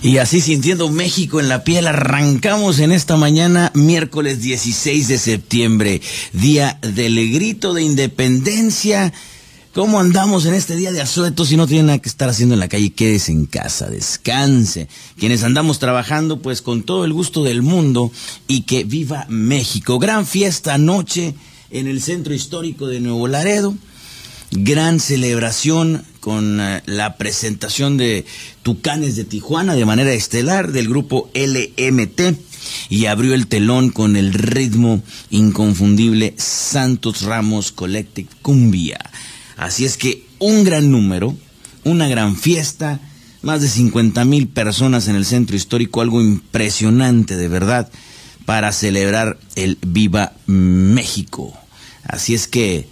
Y así, sintiendo México en la piel, arrancamos en esta mañana, miércoles 16 de septiembre, día del grito de independencia. ¿Cómo andamos en este día de asueto? Si no tiene nada que estar haciendo en la calle, quédese en casa, descanse. Quienes andamos trabajando, pues con todo el gusto del mundo, y que viva México. Gran fiesta anoche en el centro histórico de Nuevo Laredo. Gran celebración con la presentación de Tucanes de Tijuana de manera estelar del grupo LMT, y abrió el telón con el ritmo inconfundible Santos Ramos Collective Cumbia. Así es que un gran número, una gran fiesta, más de 50,000 personas en el centro histórico, algo impresionante de verdad para celebrar el Viva México. Así es que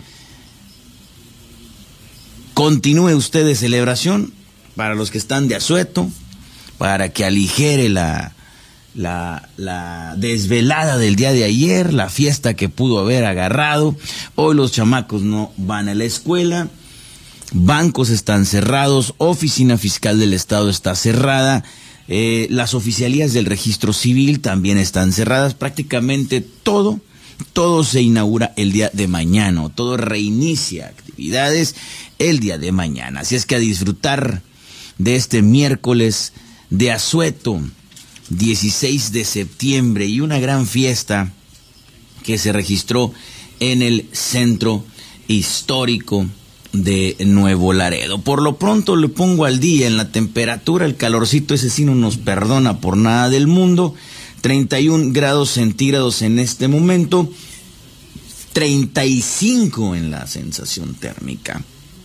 continúe usted de celebración para los que están de asueto, para que aligere la desvelada del día de ayer, la fiesta que pudo haber agarrado. Hoy los chamacos no van a la escuela, bancos están cerrados, oficina fiscal del estado está cerrada, las oficialías del registro civil también están cerradas, prácticamente todo se inaugura el día de mañana, todo reinicia actividades el día de mañana. Así es que a disfrutar de este miércoles de asueto, 16 de septiembre, y una gran fiesta que se registró en el centro histórico de Nuevo Laredo. Por lo pronto le pongo al día en la temperatura, el calorcito ese sí no nos perdona por nada del mundo. 31 grados centígrados en este momento, 35 en la sensación térmica.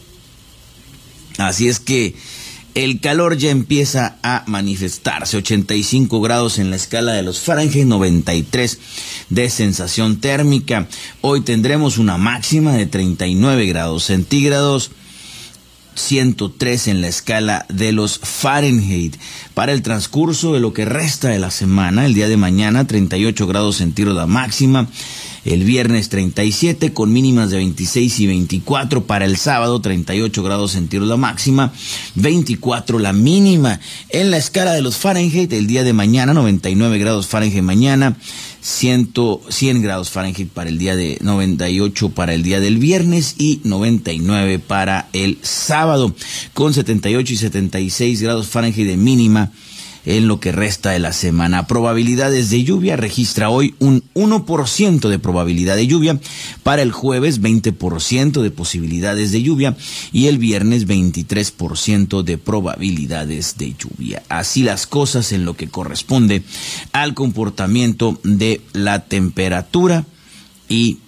Así es que el calor ya empieza a manifestarse, 85 grados en la escala de los Fahrenheit, 93 de sensación térmica. Hoy tendremos una máxima de 39 grados centígrados, 103 en la escala de los Fahrenheit. Para el transcurso de lo que resta de la semana, el día de mañana 38 grados centígrados la máxima, el viernes 37 con mínimas de 26 y 24, para el sábado 38 grados centígrados la máxima, 24 la mínima. En la escala de los Fahrenheit, el día de mañana 99 grados Fahrenheit mañana, 100 grados Fahrenheit para el día de 98 para el día del viernes y 99 para el sábado, con 78 y 76 grados Fahrenheit de mínima en lo que resta de la semana. Probabilidades de lluvia: registra hoy un 1% de probabilidad de lluvia, para el jueves 20% de posibilidades de lluvia y el viernes 23% de probabilidades de lluvia. Así las cosas en lo que corresponde al comportamiento de la temperatura y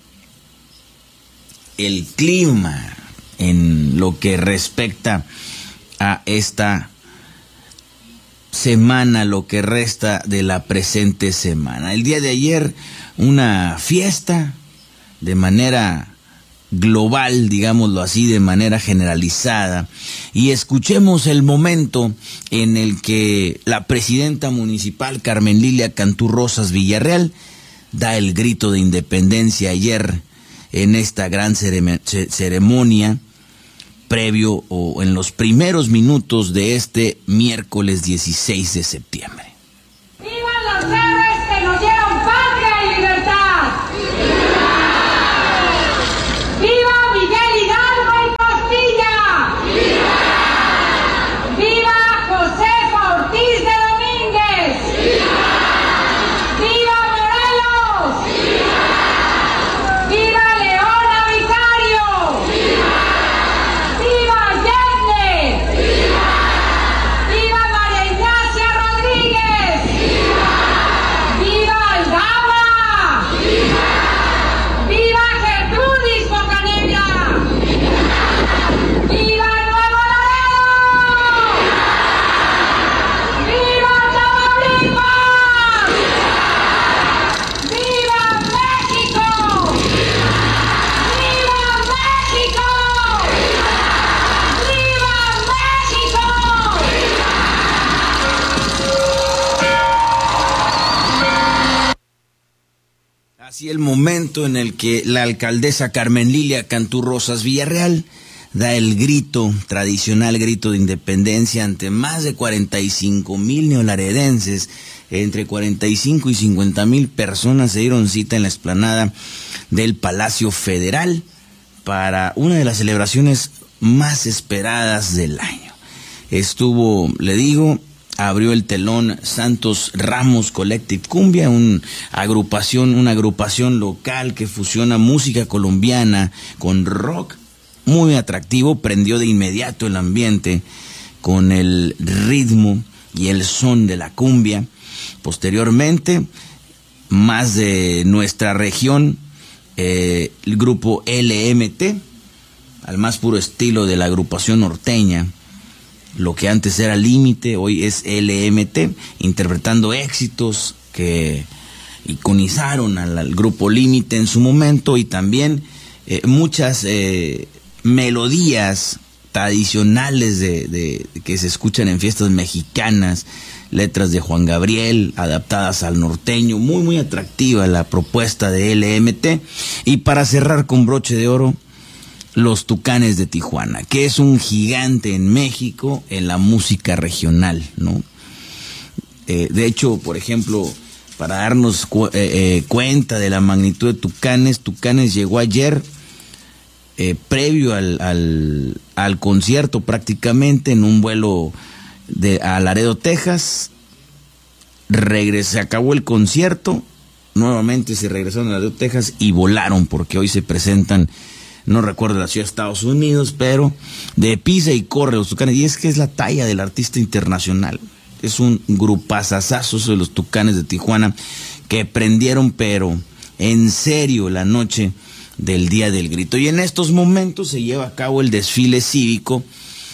el clima en lo que respecta a esta semana, lo que resta de la presente semana. El día de ayer, una fiesta de manera global, digámoslo así, de manera generalizada, y escuchemos el momento en el que la presidenta municipal Carmen Lilia Cantú Rosas Villarreal da el grito de independencia ayer en esta gran ceremonia previo o en los primeros minutos de este miércoles 16 de septiembre. ¡Vivan los héroes que nos dieron patria y libertad! ¡Viva Miguel Hidalgo y Costilla! ¡Viva Josefa Ortiz de Domínguez! ¡Viva Morelos! ¡Viva Leona Vicario! ¡Viva Allende! ¡Viva María Ignacia Rodríguez! ¡Viva Aldama! ¡Viva Gertrudis Bocanegra! ¡Viva Nuevo Laredo! ¡Viva Tamaulipas! ¡Viva México! ¡Viva México! ¡Viva México! Así el momento en el que la alcaldesa Carmen Lilia Cantú Rosas Villarreal da el grito, tradicional grito de independencia ante más de 45,000 neolaredenses. Entre 45 y 50,000 personas se dieron cita en la explanada del Palacio Federal para una de las celebraciones más esperadas del año. Estuvo, le digo, abrió el telón Santos Ramos Collective Cumbia, una agrupación local que fusiona música colombiana con rock, muy atractivo, prendió de inmediato el ambiente con el ritmo y el son de la cumbia. Posteriormente, más de nuestra región, el grupo LMT, al más puro estilo de la agrupación norteña, lo que antes era Límite, hoy es LMT, interpretando éxitos que iconizaron al grupo Límite en su momento, y también muchas melodías tradicionales de que se escuchan en fiestas mexicanas, letras de Juan Gabriel adaptadas al norteño. Muy muy atractiva la propuesta de LMT. Y para cerrar con broche de oro, los Tucanes de Tijuana, que es un gigante en México en la música regional, ¿no? De hecho, por ejemplo, para darnos cuenta de la magnitud de Tucanes llegó ayer, previo al concierto, prácticamente en un vuelo a Laredo, Texas. Se acabó el concierto, nuevamente se regresaron a Laredo, Texas, y volaron, porque hoy se presentan, no recuerdo la ciudad de Estados Unidos, pero de pisa y corre los Tucanes, y es que es la talla del artista internacional. Es un grupazazazo de los Tucanes de Tijuana, que prendieron pero en serio la noche del Día del Grito. Y en estos momentos se lleva a cabo el desfile cívico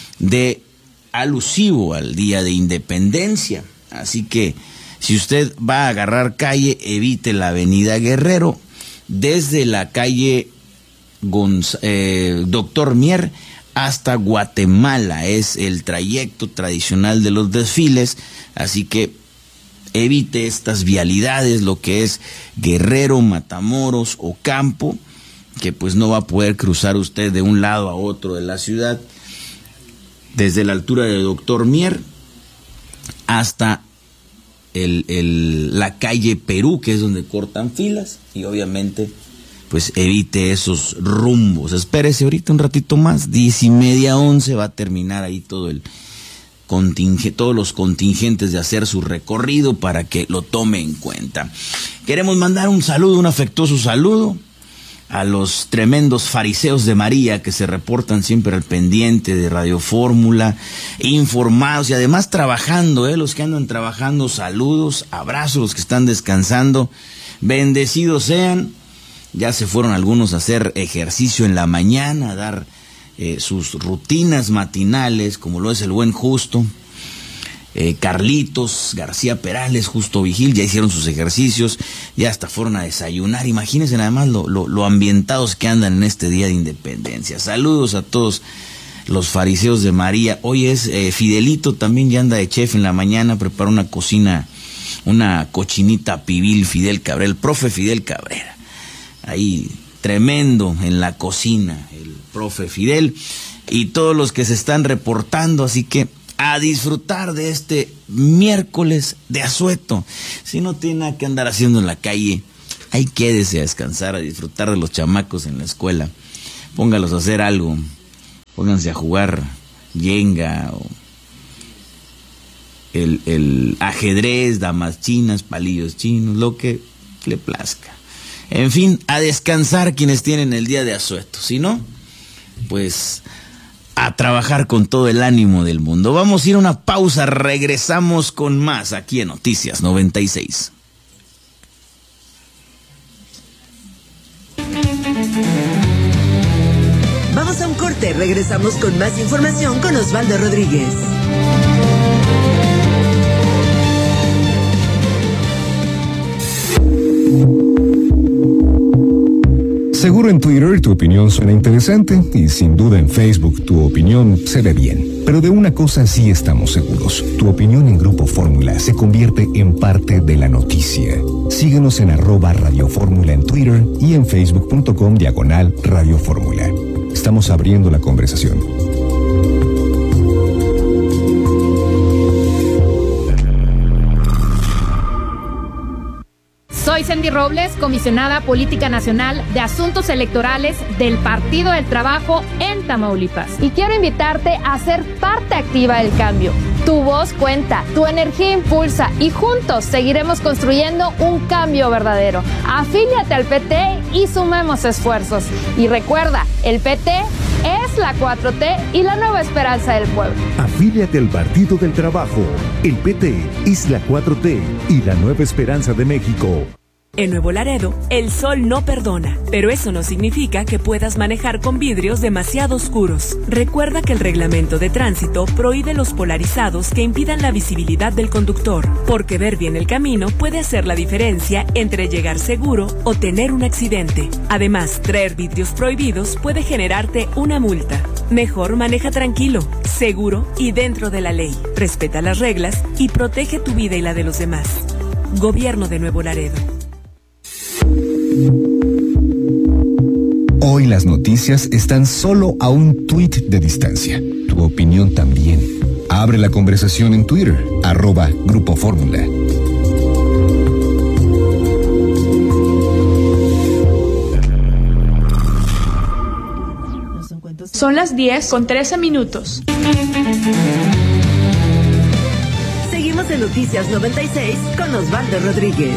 alusivo al Día de Independencia. Así que si usted va a agarrar calle, evite la avenida Guerrero, desde la calle Doctor Mier hasta Guatemala es el trayecto tradicional de los desfiles, así que evite estas vialidades, lo que es Guerrero, Matamoros o Campo, que pues no va a poder cruzar usted de un lado a otro de la ciudad, desde la altura de Doctor Mier hasta la calle Perú, que es donde cortan filas, y obviamente pues evite esos rumbos. Espérese ahorita un ratito más, 10:30, 11, va a terminar ahí todos los contingentes de hacer su recorrido para que lo tome en cuenta. Queremos mandar un afectuoso saludo a los tremendos fariseos de María que se reportan siempre al pendiente de Radio Fórmula, informados y además trabajando, los que andan trabajando, saludos, abrazos, los que están descansando, bendecidos sean. Ya se fueron algunos a hacer ejercicio en la mañana, a dar sus rutinas matinales, como lo es el buen Justo, Carlitos, García Perales, Justo Vigil, ya hicieron sus ejercicios, ya hasta fueron a desayunar. Imagínense nada más lo ambientados que andan en este Día de Independencia. Saludos a todos los fariseos de María. Hoy es Fidelito, también ya anda de chef en la mañana, prepara una cochinita pibil, Fidel Cabrera, el profe Fidel Cabrera. Ahí, tremendo en la cocina, el profe Fidel, y todos los que se están reportando, así que a disfrutar de este miércoles de asueto. Si no tiene nada que andar haciendo en la calle, ahí quédese a descansar, a disfrutar de los chamacos en la escuela. Póngalos a hacer algo, pónganse a jugar Jenga o el ajedrez, damas chinas, palillos chinos, lo que le plazca. En fin, a descansar quienes tienen el día de asueto. Si no, pues a trabajar con todo el ánimo del mundo. Vamos a ir a una pausa, regresamos con más aquí en Noticias 96. Vamos a un corte, regresamos con más información con Osvaldo Rodríguez. Seguro en Twitter tu opinión suena interesante y sin duda en Facebook tu opinión se ve bien. Pero de una cosa sí estamos seguros. Tu opinión en Grupo Fórmula se convierte en parte de la noticia. Síguenos en @Radio Fórmula en Twitter y en facebook.com/Radio Fórmula. Estamos abriendo la conversación. Soy Sandy Robles, comisionada política nacional de asuntos electorales del Partido del Trabajo en Tamaulipas. Y quiero invitarte a ser parte activa del cambio. Tu voz cuenta, tu energía impulsa y juntos seguiremos construyendo un cambio verdadero. Afíliate al PT y sumemos esfuerzos. Y recuerda, el PT es la 4T y la nueva esperanza del pueblo. Afíliate al Partido del Trabajo. El PT es la 4T y la nueva esperanza de México. En Nuevo Laredo, el sol no perdona, pero eso no significa que puedas manejar con vidrios demasiado oscuros. Recuerda que el reglamento de tránsito prohíbe los polarizados que impidan la visibilidad del conductor, porque ver bien el camino puede hacer la diferencia entre llegar seguro o tener un accidente. Además, traer vidrios prohibidos puede generarte una multa. Mejor maneja tranquilo, seguro y dentro de la ley. Respeta las reglas y protege tu vida y la de los demás. Gobierno de Nuevo Laredo. Hoy las noticias están solo a un tuit de distancia. Tu opinión también. Abre la conversación en Twitter, @Grupo Fórmula. Son las 10:13. Seguimos en Noticias 96 con Osvaldo Rodríguez.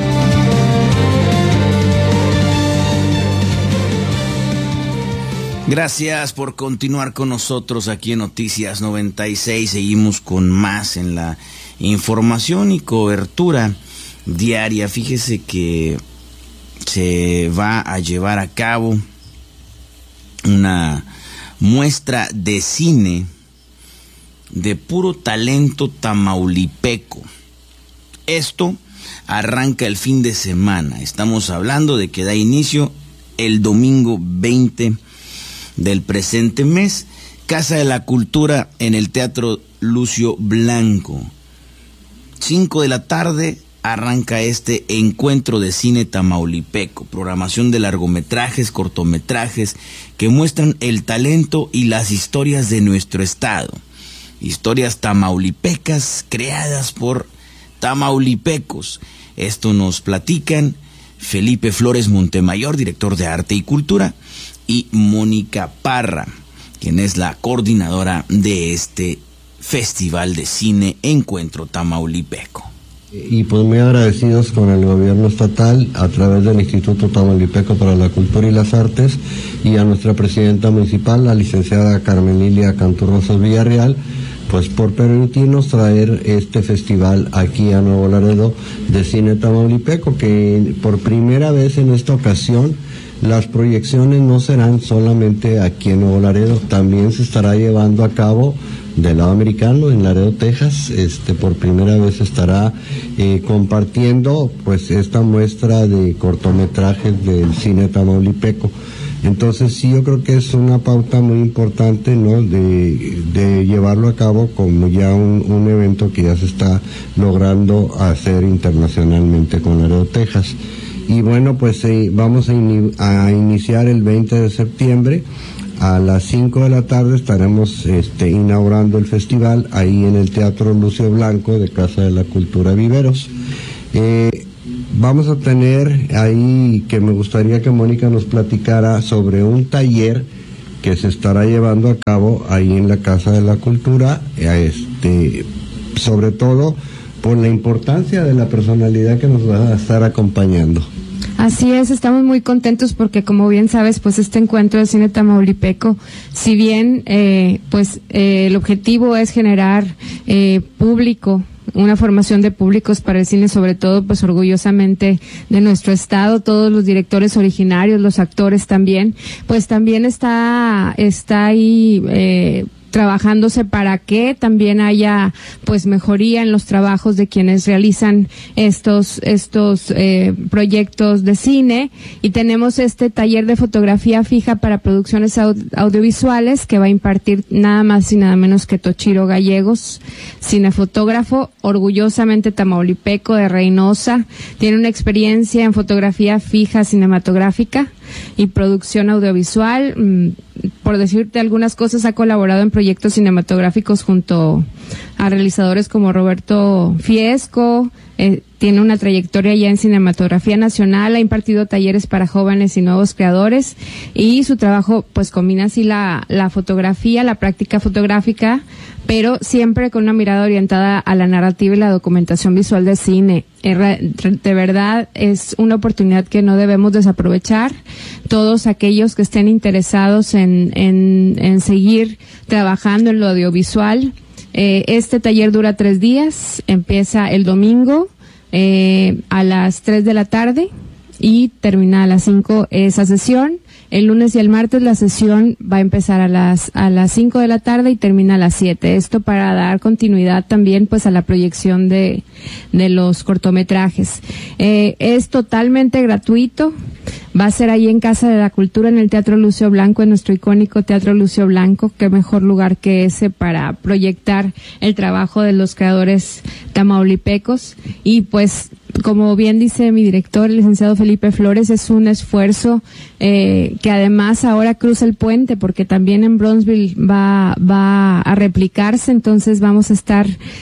Gracias por continuar con nosotros aquí en Noticias 96. Seguimos con más en la información y cobertura diaria. Fíjese que se va a llevar a cabo una muestra de cine de puro talento tamaulipeco. Esto arranca el fin de semana. Estamos hablando de que da inicio el domingo 20 del presente mes. Casa de la Cultura en el Teatro Lucio Blanco. 5 de la tarde arranca este encuentro de cine tamaulipeco. Programación de largometrajes, cortometrajes que muestran el talento y las historias de nuestro estado. Historias tamaulipecas creadas por tamaulipecos. Esto nos platican Felipe Flores Montemayor, director de Arte y Cultura, y Mónica Parra, quien es la coordinadora de este Festival de Cine Encuentro Tamaulipeco. Y pues muy agradecidos con el gobierno estatal a través del Instituto Tamaulipeco para la Cultura y las Artes y a nuestra presidenta municipal, la licenciada Carmen Lilia Canturrosos Villarreal, pues por permitirnos traer este festival aquí a Nuevo Laredo de Cine Tamaulipeco, que por primera vez en esta ocasión las proyecciones no serán solamente aquí en Nuevo Laredo, también se estará llevando a cabo del lado americano, en Laredo, Texas. Por primera vez estará compartiendo pues esta muestra de cortometrajes del cine tamaulipeco. Entonces sí, yo creo que es una pauta muy importante, ¿no?, de llevarlo a cabo como ya un evento que ya se está logrando hacer internacionalmente con Laredo, Texas. Y bueno, pues vamos a iniciar el 20 de septiembre. A las 5 de la tarde estaremos inaugurando el festival ahí en el Teatro Lucio Blanco de Casa de la Cultura Viveros. Vamos a tener ahí, que me gustaría que Mónica nos platicara sobre un taller que se estará llevando a cabo ahí en la Casa de la Cultura, sobre todo por la importancia de la personalidad que nos va a estar acompañando. Así es, estamos muy contentos porque, como bien sabes, pues este encuentro de cine tamaulipeco, si bien el objetivo es generar público, una formación de públicos para el cine, sobre todo pues orgullosamente de nuestro estado, todos los directores originarios, los actores también, pues también está ahí trabajándose para que también haya pues mejoría en los trabajos de quienes realizan estos proyectos de cine, y tenemos este taller de fotografía fija para producciones audiovisuales que va a impartir nada más y nada menos que Tochiro Gallegos, cinefotógrafo orgullosamente tamaulipeco de Reynosa, tiene una experiencia en fotografía fija cinematográfica, y producción audiovisual. Por decirte algunas cosas, ha colaborado en proyectos cinematográficos junto a realizadores como Roberto Fiesco. Tiene una trayectoria ya en cinematografía nacional, ha impartido talleres para jóvenes y nuevos creadores, y su trabajo pues combina así la fotografía, la práctica fotográfica, pero siempre con una mirada orientada a la narrativa y la documentación visual del cine. De verdad es una oportunidad que no debemos desaprovechar. Todos aquellos que estén interesados en seguir trabajando en lo audiovisual, este taller dura 3 días, empieza el domingo a las 3 de la tarde y termina a las 5 esa sesión. El lunes y el martes la sesión va a empezar a las 5 de la tarde y termina a las 7. Esto para dar continuidad también pues a la proyección de los cortometrajes. Es totalmente gratuito. Va a ser ahí en Casa de la Cultura, en el Teatro Lucio Blanco, en nuestro icónico Teatro Lucio Blanco. Qué mejor lugar que ese para proyectar el trabajo de los creadores tamaulipecos. Y pues, como bien dice mi director, el licenciado Felipe Flores, es un esfuerzo que además ahora cruza el puente, porque también en Bronzeville va a replicarse. Entonces vamos a estar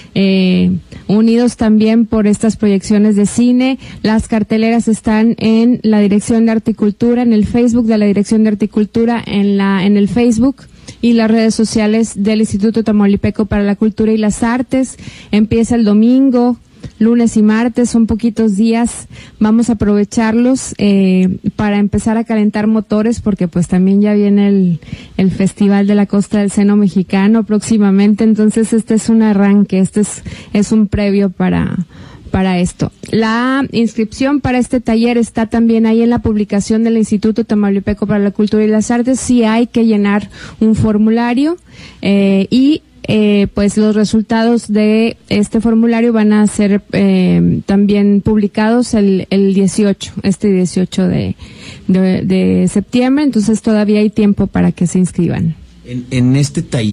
unidos también por estas proyecciones de cine. Las carteleras están en la Dirección de Articultura, en el Facebook de la Dirección de Articultura, en el Facebook y las redes sociales del Instituto Tamaulipeco para la Cultura y las Artes. Empieza el domingo, lunes y martes, son poquitos días. Vamos a aprovecharlos para empezar a calentar motores, porque pues también ya viene el Festival de la Costa del Seno Mexicano próximamente. Entonces este es un arranque, es un previo para esto. La inscripción para este taller está también ahí en la publicación del Instituto Tamaulipeco para la Cultura y las Artes. Sí hay que llenar un formulario y pues los resultados de este formulario van a ser también publicados el 18 de septiembre. Entonces todavía hay tiempo para que se inscriban. En este taller,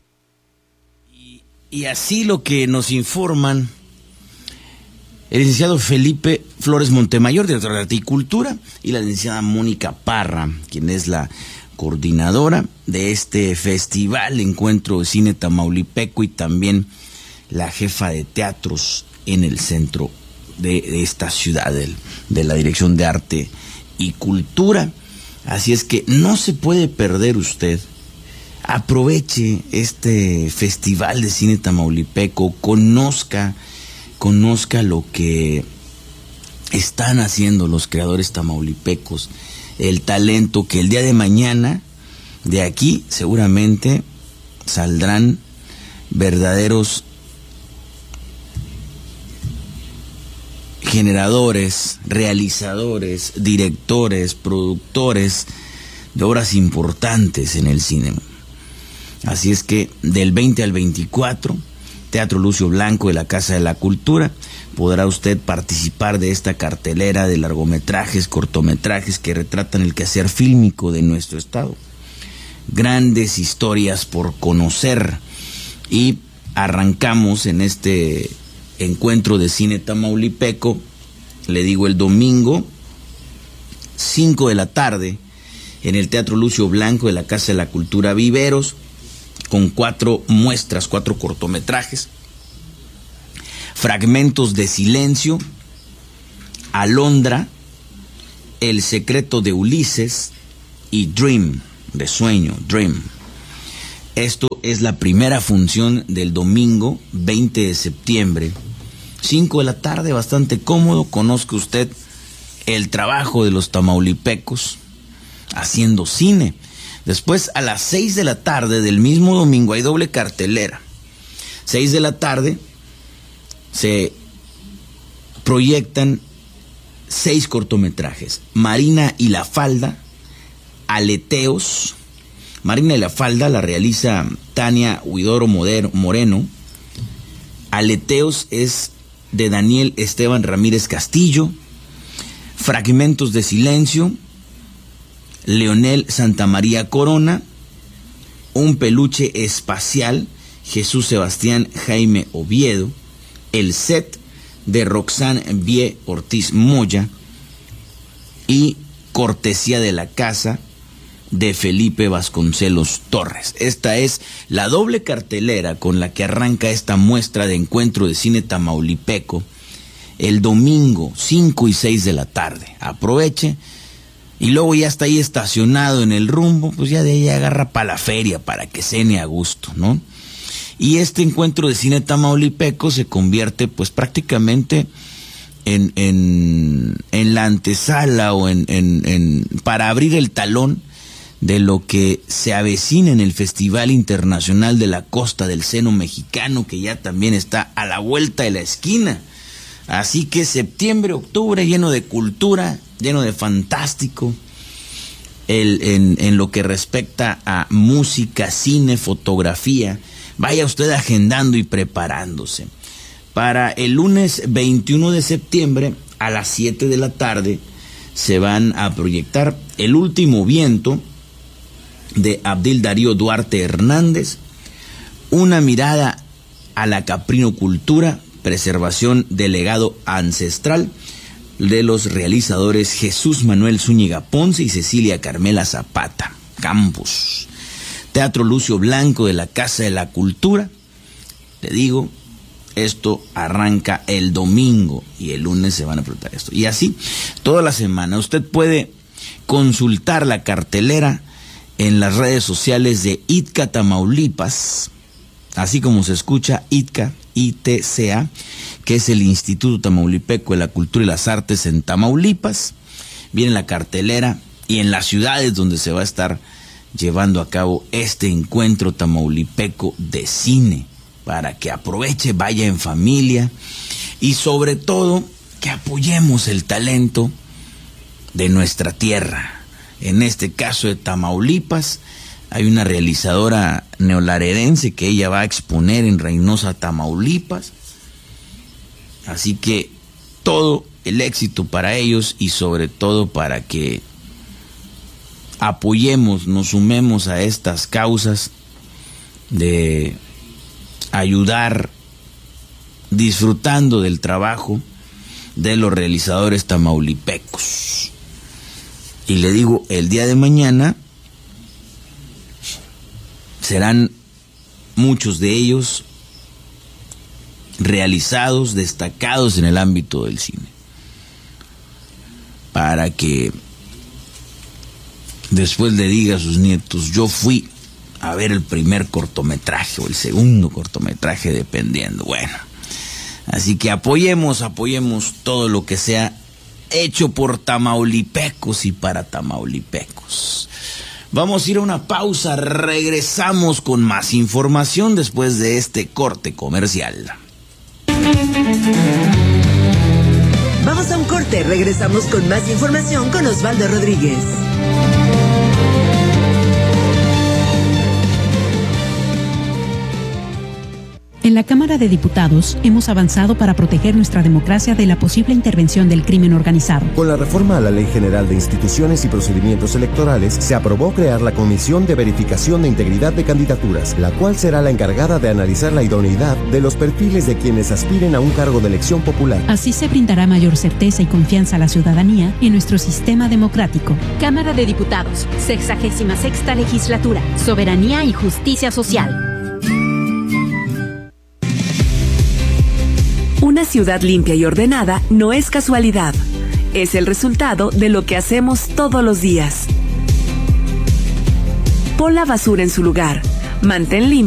y así lo que nos informan el licenciado Felipe Flores Montemayor, director de Articultura, y la licenciada Mónica Parra, quien es la coordinadora de este festival, Encuentro de Cine Tamaulipeco, y también la jefa de teatros en el centro de esta ciudad, de la Dirección de Arte y Cultura. Así es que no se puede perder usted. Aproveche este festival de cine tamaulipeco, conozca lo que están haciendo los creadores tamaulipecos, el talento que el día de mañana de aquí seguramente saldrán verdaderos generadores, realizadores, directores, productores de obras importantes en el cine. Así es que del 20 al 24, Teatro Lucio Blanco de la Casa de la Cultura, podrá usted participar de esta cartelera de largometrajes, cortometrajes que retratan el quehacer fílmico de nuestro estado. Grandes historias por conocer, y arrancamos en este encuentro de cine tamaulipeco, le digo, el domingo 5 de la tarde en el Teatro Lucio Blanco de la Casa de la Cultura Viveros, con 4 muestras, 4 cortometrajes: Fragmentos de Silencio, Alondra, El Secreto de Ulises y Dream, de sueño, Dream. Esto es la primera función del domingo 20 de septiembre, 5 de la tarde, bastante cómodo. Conozca usted el trabajo de los tamaulipecos haciendo cine. Después, a las 6 de la tarde del mismo domingo, hay doble cartelera. 6 de la tarde se proyectan 6 cortometrajes: Marina y la Falda, Aleteos. Marina y la Falda la realiza Tania Huidoro Moreno. Aleteos es de Daniel Esteban Ramírez Castillo. Fragmentos de Silencio, Leonel Santamaría Corona. Un peluche espacial, Jesús Sebastián Jaime Oviedo. El Set, de Roxane Vie Ortiz Moya. Y cortesía de la casa de Felipe Vasconcelos Torres. Esta es la doble cartelera con la que arranca esta muestra de encuentro de cine tamaulipeco el domingo 5 y 6 de la tarde. Aproveche y luego ya está ahí estacionado en el rumbo, pues ya de ahí agarra para la feria para que cene a gusto, ¿no? Y este encuentro de cine tamaulipeco se convierte pues prácticamente en la antesala o para abrir el talón de lo que se avecina en el Festival Internacional de la Costa del Seno Mexicano, que ya también está a la vuelta de la esquina. Así que septiembre, octubre, lleno de cultura, lleno de fantástico, en lo que respecta a música, cine, fotografía. Vaya usted agendando y preparándose. Para el lunes 21 de septiembre, a las 7 de la tarde, se van a proyectar El Último Viento, de Abdil Darío Duarte Hernández, Una mirada a la caprinocultura, preservación del legado ancestral, de los realizadores Jesús Manuel Zúñiga Ponce y Cecilia Carmela Zapata Campos. Teatro Lucio Blanco de la Casa de la Cultura. Le digo, esto arranca el domingo y el lunes se van a presentar esto. Y así, toda la semana. Usted puede consultar la cartelera en las redes sociales de ITCA Tamaulipas, así como se escucha ITCA, ITCA, que es el Instituto Tamaulipeco de la Cultura y las Artes en Tamaulipas. Viene la cartelera y en las ciudades donde se va a estar llevando a cabo este encuentro tamaulipeco de cine, para que aproveche, vaya en familia y sobre todo que apoyemos el talento de nuestra tierra. En este caso de Tamaulipas, hay una realizadora neolaredense que ella va a exponer en Reynosa, Tamaulipas. Así que todo el éxito para ellos y sobre todo para que apoyemos, nos sumemos a estas causas de ayudar, disfrutando del trabajo de los realizadores tamaulipecos. Y le digo, el día de mañana serán muchos de ellos realizados, destacados en el ámbito del cine, para que después le diga a sus nietos: yo fui a ver el primer cortometraje o el segundo cortometraje, dependiendo. Bueno, así que apoyemos todo lo que sea hecho por tamaulipecos y para tamaulipecos. Vamos a ir a una pausa, regresamos con más información después de este corte comercial. Vamos a un corte, regresamos con más información con Osvaldo Rodríguez. En la Cámara de Diputados hemos avanzado para proteger nuestra democracia de la posible intervención del crimen organizado. Con la reforma a la Ley General de Instituciones y Procedimientos Electorales, se aprobó crear la Comisión de Verificación de Integridad de Candidaturas, la cual será la encargada de analizar la idoneidad de los perfiles de quienes aspiren a un cargo de elección popular. Así se brindará mayor certeza y confianza a la ciudadanía en nuestro sistema democrático. Cámara de Diputados, 66ª Legislatura, Soberanía y Justicia Social. Una ciudad limpia y ordenada no es casualidad, es el resultado de lo que hacemos todos los días. Pon la basura en su lugar, mantén limpio